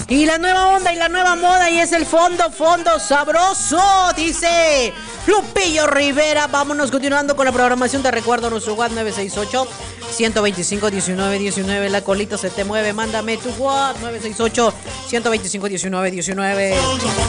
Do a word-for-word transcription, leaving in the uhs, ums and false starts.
Y la nueva onda y la nueva moda y es el fondo, fondo sabroso, dice Lupillo Rivera. Vámonos continuando con la programación. Te recuerdo nuestro WhatsApp nueve seis ocho, uno veinticinco, diecinueve diecinueve. La colita se te mueve, mándame tu WhatsApp nueve seis ocho, uno veinticinco, diecinueve diecinueve.